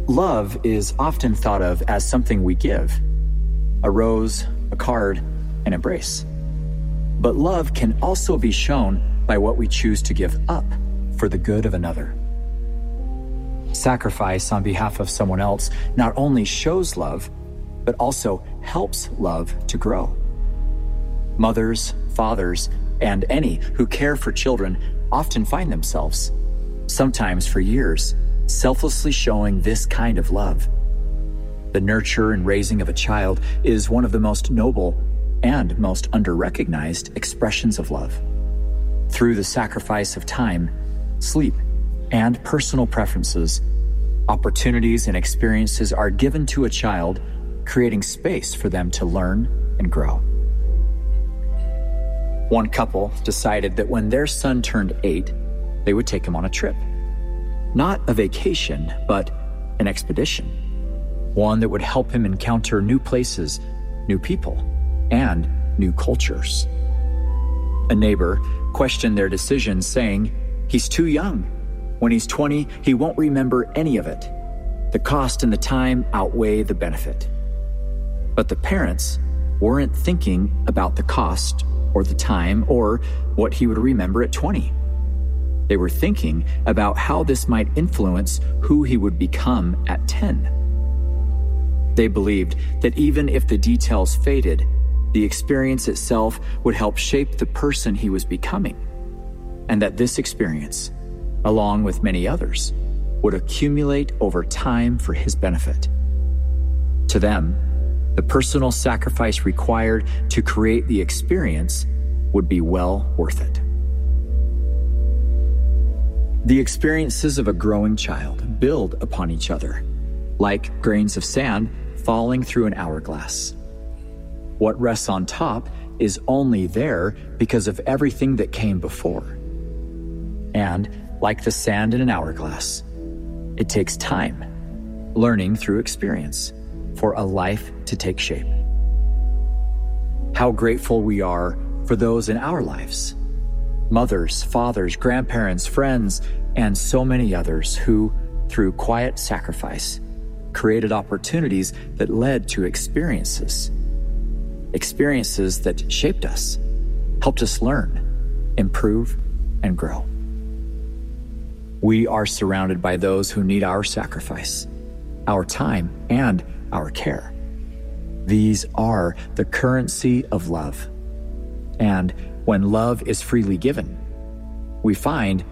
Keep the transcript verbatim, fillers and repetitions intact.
Love is often thought of as something we give: a rose, a card, an embrace. But love can also be shown by what we choose to give up for the good of another. Sacrifice on behalf of someone else not only shows love, but also helps love to grow. Mothers, fathers, and any who care for children often find themselves, sometimes for years, selflessly showing this kind of love. The nurture and raising of a child is one of the most noble and most under-recognized expressions of love. Through the sacrifice of time, sleep, and personal preferences, opportunities and experiences are given to a child, creating space for them to learn and grow. One couple decided that when their son turned eight, they would take him on a trip. Not a vacation, but an expedition. One that would help him encounter new places, new people, and new cultures. A neighbor questioned their decision, saying, "He's too young. When he's twenty, he won't remember any of it. The cost and the time outweigh the benefit." But the parents weren't thinking about the cost or the time or what he would remember at twenty. They were thinking about how this might influence who he would become at ten. They believed that even if the details faded, the experience itself would help shape the person he was becoming, and that this experience, along with many others, would accumulate over time for his benefit. To them, the personal sacrifice required to create the experience would be well worth it. The experiences of a growing child build upon each other, like grains of sand falling through an hourglass. What rests on top is only there because of everything that came before. And, like the sand in an hourglass, it takes time, learning through experience, for a life to take shape. How grateful we are for those in our lives, mothers, fathers, grandparents, friends, and so many others who, through quiet sacrifice, created opportunities that led to experiences. Experiences that shaped us, helped us learn, improve, and grow. We are surrounded by those who need our sacrifice, our time, and our care. These are the currency of love. And when love is freely given, we find